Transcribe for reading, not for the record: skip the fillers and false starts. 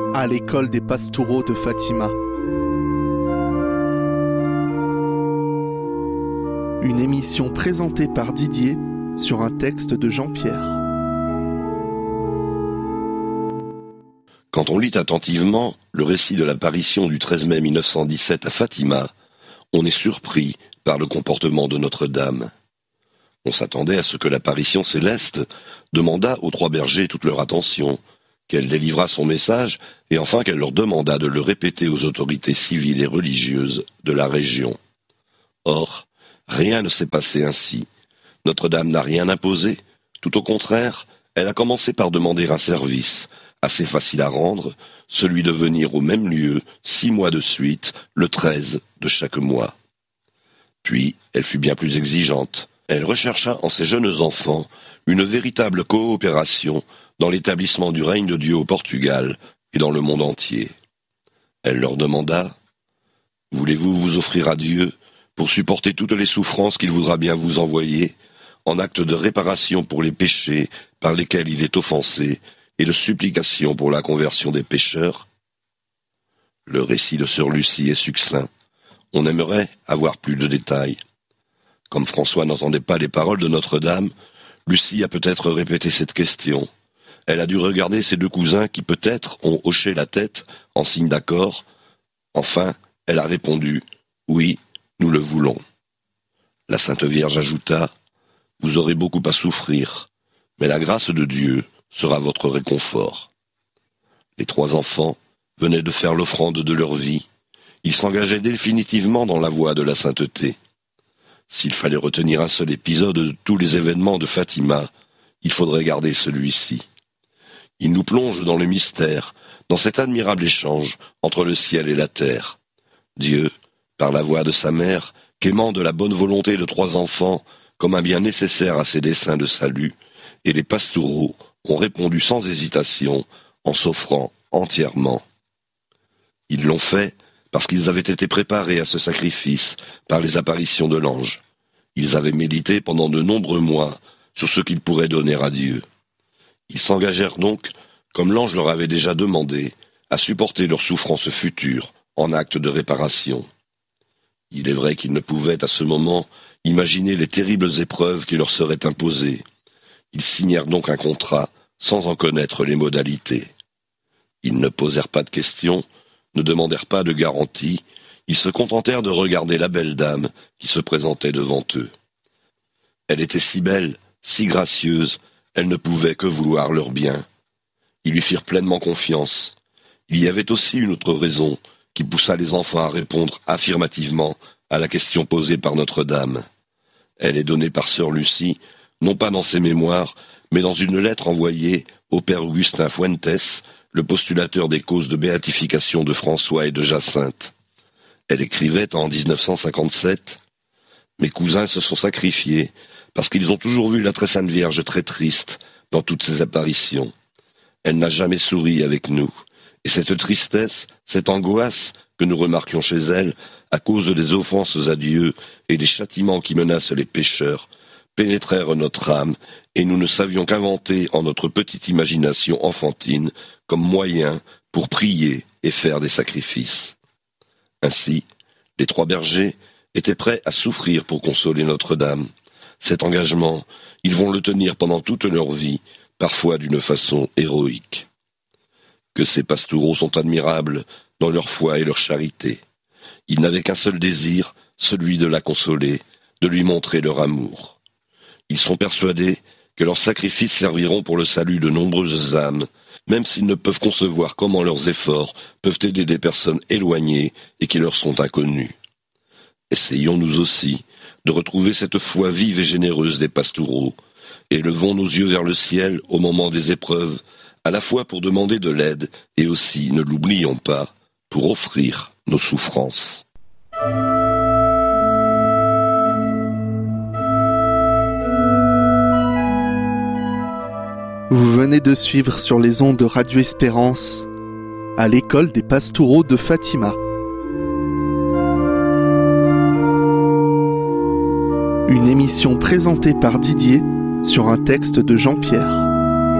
à l'école des Pastoureaux de Fatima. Une émission présentée par Didier sur un texte de Jean-Pierre. Quand on lit attentivement le récit de l'apparition du 13 mai 1917 à Fatima, on est surpris par le comportement de Notre-Dame. On s'attendait à ce que l'apparition céleste demandât aux trois bergers toute leur attention, qu'elle délivrât son message et enfin qu'elle leur demandât de le répéter aux autorités civiles et religieuses de la région. Or, rien ne s'est passé ainsi. Notre-Dame n'a rien imposé, tout au contraire, elle a commencé par demander un service, assez facile à rendre, celui de venir au même lieu 6 mois de suite, le 13 de chaque mois. Puis, elle fut bien plus exigeante. Elle rechercha en ses jeunes enfants une véritable coopération dans l'établissement du règne de Dieu au Portugal et dans le monde entier. Elle leur demanda « Voulez-vous vous offrir à Dieu pour supporter toutes les souffrances qu'il voudra bien vous envoyer, en acte de réparation pour les péchés par lesquels il est offensé et de supplication pour la conversion des pécheurs ?» Le récit de sœur Lucie est succinct. On aimerait avoir plus de détails. Comme François n'entendait pas les paroles de Notre-Dame, Lucie a peut-être répété cette question. Elle a dû regarder ses deux cousins qui peut-être ont hoché la tête en signe d'accord. Enfin, elle a répondu « Oui, nous le voulons ». La Sainte Vierge ajouta « Vous aurez beaucoup à souffrir, mais la grâce de Dieu sera votre réconfort ». Les 3 enfants venaient de faire l'offrande de leur vie. Ils s'engageaient définitivement dans la voie de la sainteté. S'il fallait retenir un seul épisode de tous les événements de Fatima, il faudrait garder celui-ci. Il nous plonge dans le mystère, dans cet admirable échange entre le ciel et la terre. Dieu, par la voix de sa mère, qu'aimant de la bonne volonté de 3 enfants comme un bien nécessaire à ses desseins de salut, et les Pastoureaux ont répondu sans hésitation en s'offrant entièrement. Ils l'ont fait parce qu'ils avaient été préparés à ce sacrifice par les apparitions de l'ange. Ils avaient médité pendant de nombreux mois sur ce qu'ils pourraient donner à Dieu. Ils s'engagèrent donc, comme l'ange leur avait déjà demandé, à supporter leurs souffrances futures en acte de réparation. Il est vrai qu'ils ne pouvaient à ce moment imaginer les terribles épreuves qui leur seraient imposées. Ils signèrent donc un contrat sans en connaître les modalités. Ils ne posèrent pas de questions, ne demandèrent pas de garantie, ils se contentèrent de regarder la belle dame qui se présentait devant eux. Elle était si belle, si gracieuse, elle ne pouvait que vouloir leur bien. Ils lui firent pleinement confiance. Il y avait aussi une autre raison qui poussa les enfants à répondre affirmativement à la question posée par Notre-Dame. Elle est donnée par sœur Lucie, non pas dans ses mémoires, mais dans une lettre envoyée au père Augustin Fuentes, le postulateur des causes de béatification de François et de Jacinthe. Elle écrivait en 1957 « Mes cousins se sont sacrifiés parce qu'ils ont toujours vu la très sainte Vierge très triste dans toutes ses apparitions. Elle n'a jamais souri avec nous, et cette tristesse, cette angoisse que nous remarquions chez elle, à cause des offenses à Dieu et des châtiments qui menacent les pécheurs, pénétrèrent notre âme, et nous ne savions qu'inventer en notre petite imagination enfantine comme moyen pour prier et faire des sacrifices. Ainsi, les 3 bergers étaient prêts à souffrir pour consoler Notre-Dame. Cet engagement, ils vont le tenir pendant toute leur vie, parfois d'une façon héroïque. Que ces Pastoureaux sont admirables dans leur foi et leur charité. Ils n'avaient qu'un seul désir, celui de la consoler, de lui montrer leur amour. Ils sont persuadés que leurs sacrifices serviront pour le salut de nombreuses âmes, même s'ils ne peuvent concevoir comment leurs efforts peuvent aider des personnes éloignées et qui leur sont inconnues. Essayons nous aussi de retrouver cette foi vive et généreuse des Pastoureaux, et levons nos yeux vers le ciel au moment des épreuves, à la fois pour demander de l'aide et aussi, ne l'oublions pas, pour offrir nos souffrances. Vous venez de suivre sur les ondes de Radio Espérance à l'école des Pastoureaux de Fatima. Une émission présentée par Didier sur un texte de Jean-Pierre.